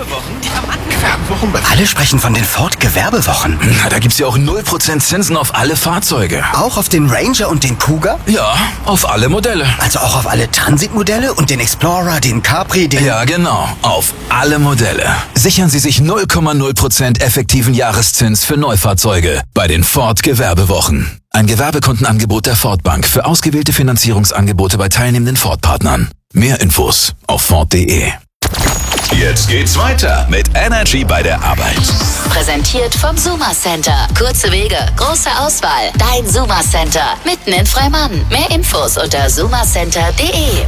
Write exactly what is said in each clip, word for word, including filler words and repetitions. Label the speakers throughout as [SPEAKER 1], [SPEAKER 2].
[SPEAKER 1] Gewerbewochen?
[SPEAKER 2] Gewerbewochen? Alle sprechen von den Ford Gewerbewochen.
[SPEAKER 1] Na, da gibt's ja auch null Prozent Zinsen auf alle Fahrzeuge.
[SPEAKER 2] Auch auf den Ranger und den Cougar?
[SPEAKER 1] Ja, auf alle Modelle.
[SPEAKER 2] Also auch auf alle Transitmodelle und den Explorer, den Capri, den...
[SPEAKER 1] Ja, genau. Auf alle Modelle. Sichern Sie sich null Komma null Prozent effektiven Jahreszins für Neufahrzeuge bei den Ford Gewerbewochen. Ein Gewerbekundenangebot der Ford Bank für ausgewählte Finanzierungsangebote bei teilnehmenden Ford-Partnern. Mehr Infos auf Ford punkt de.
[SPEAKER 3] Jetzt geht's weiter mit Energy bei der Arbeit.
[SPEAKER 4] Präsentiert vom Suma Center. Kurze Wege, große Auswahl. Dein Suma Center. Mitten in Freimann. Mehr Infos unter suma center punkt de.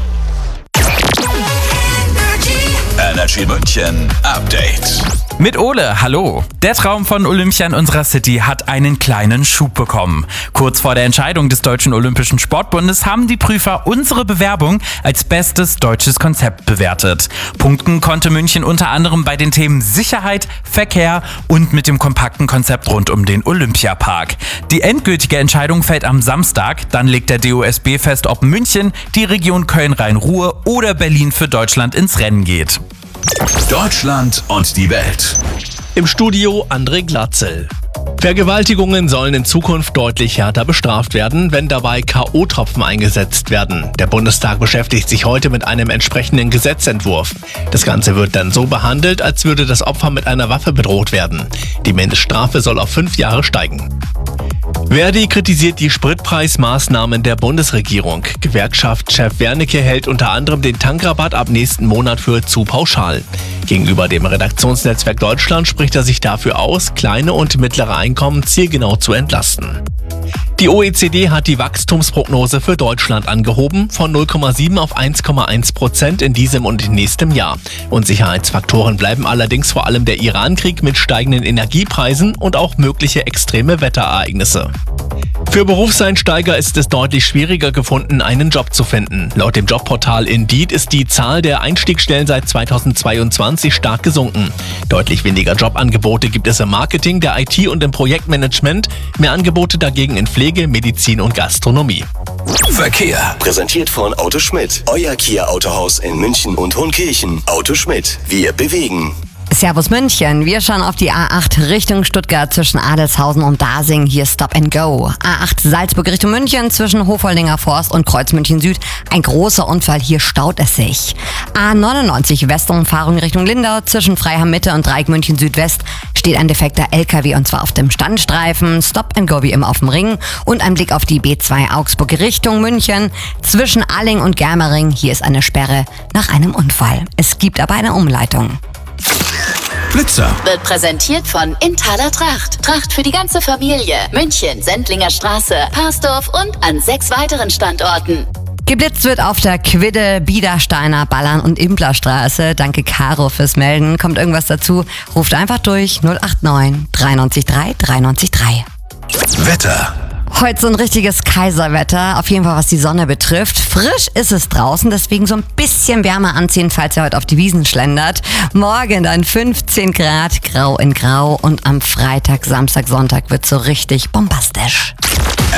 [SPEAKER 3] Energy München Update.
[SPEAKER 5] Mit Ole, hallo. Der Traum von Olympia in unserer City hat einen kleinen Schub bekommen. Kurz vor der Entscheidung des Deutschen Olympischen Sportbundes haben die Prüfer unsere Bewerbung als bestes deutsches Konzept bewertet. Punkten konnte München unter anderem bei den Themen Sicherheit, Verkehr und mit dem kompakten Konzept rund um den Olympiapark. Die endgültige Entscheidung fällt am Samstag. Dann legt der D O S B fest, ob München, die Region Köln-Rhein-Ruhr oder Berlin für Deutschland ins Rennen geht.
[SPEAKER 3] Deutschland und die Welt.
[SPEAKER 6] Im Studio André Glatzel. Vergewaltigungen sollen in Zukunft deutlich härter bestraft werden, wenn dabei K O-Tropfen eingesetzt werden. Der Bundestag beschäftigt sich heute mit einem entsprechenden Gesetzentwurf. Das Ganze wird dann so behandelt, als würde das Opfer mit einer Waffe bedroht werden. Die Mindeststrafe soll auf fünf Jahre steigen. Verdi kritisiert die Spritpreismaßnahmen der Bundesregierung. Gewerkschaftschef Wernicke hält unter anderem den Tankrabatt ab nächsten Monat für zu pauschal. Gegenüber dem Redaktionsnetzwerk Deutschland spricht er sich dafür aus, kleine und mittlere Einkommen zielgenau zu entlasten. Die O E C D hat die Wachstumsprognose für Deutschland angehoben, von null Komma sieben auf eins Komma eins Prozent in diesem und in nächstem Jahr. Unsicherheitsfaktoren bleiben allerdings vor allem der Iran-Krieg mit steigenden Energiepreisen und auch mögliche extreme Wetterereignisse. Für Berufseinsteiger ist es deutlich schwieriger gefunden, einen Job zu finden. Laut dem Jobportal Indeed ist die Zahl der Einstiegsstellen seit zweitausendzweiundzwanzig stark gesunken. Deutlich weniger Jobangebote gibt es im Marketing, der I T und im Projektmanagement, mehr Angebote dagegen in Pflege, Medizin und Gastronomie.
[SPEAKER 3] Verkehr.
[SPEAKER 7] Präsentiert von Auto Schmidt, euer Kia-Autohaus in München und Hohenkirchen. Auto Schmidt, wir bewegen.
[SPEAKER 8] Servus München, wir schauen auf die A acht Richtung Stuttgart zwischen Adelshausen und Dasing, hier Stop and Go. A acht Salzburg Richtung München zwischen Hofoldinger Forst und Kreuz München Süd, ein großer Unfall, hier staut es sich. A neunundneunzig Westumfahrung Richtung Lindau zwischen Freiham Mitte und Dreieck München Südwest steht ein defekter L K W und zwar auf dem Standstreifen. Stop and Go wie immer auf dem Ring und ein Blick auf die B zwei Augsburg Richtung München zwischen Alling und Germering, hier ist eine Sperre nach einem Unfall. Es gibt aber eine Umleitung.
[SPEAKER 3] Blitzer.
[SPEAKER 4] Wird präsentiert von Inthaler Tracht. Tracht für die ganze Familie. München, Sendlinger Straße, Parsdorf und an sechs weiteren Standorten.
[SPEAKER 8] Geblitzt wird auf der Quidde, Biedersteiner, Ballern und Implerstraße. Danke Caro fürs Melden. Kommt irgendwas dazu? Ruft einfach durch null acht neun drei neun drei drei neun drei.
[SPEAKER 3] Wetter.
[SPEAKER 8] Heute so ein richtiges Kaiserwetter, auf jeden Fall was die Sonne betrifft. Frisch ist es draußen, deswegen so ein bisschen wärmer anziehen, falls ihr heute auf die Wiesen schlendert. Morgen dann fünfzehn Grad, grau in grau und am Freitag, Samstag, Sonntag wird so richtig bombastisch.